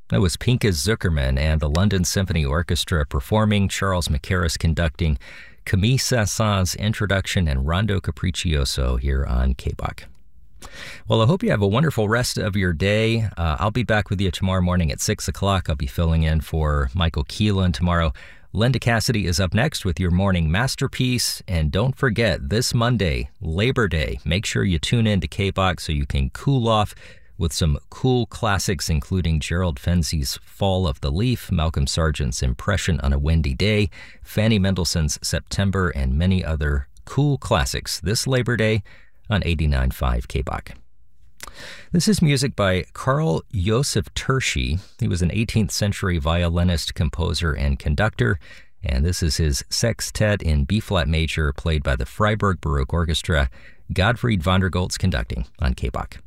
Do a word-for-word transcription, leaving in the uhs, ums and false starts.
That was Pinka Zuckerman and the London Symphony Orchestra performing, Charles Mackerras conducting, Camille Saint-Saëns' introduction, and Rondo Capriccioso here on K B O C. Well, I hope you have a wonderful rest of your day. Uh, I'll be back with you tomorrow morning at six o'clock. I'll be filling in for Michael Keelan tomorrow. Linda Cassidy is up next with your morning masterpiece. And don't forget, this Monday, Labor Day, make sure you tune in to K B O C so you can cool off with some cool classics, including Gerald Fenzi's Fall of the Leaf, Malcolm Sargent's Impression on a Windy Day, Fanny Mendelssohn's September, and many other cool classics this Labor Day on eighty-nine point five K B O C. This is music by Carl Josef Tershi. He was an eighteenth century violinist, composer, and conductor, and this is his sextet in B-flat major played by the Freiburg Baroque Orchestra. Gottfried von der Goltz conducting on K B O C.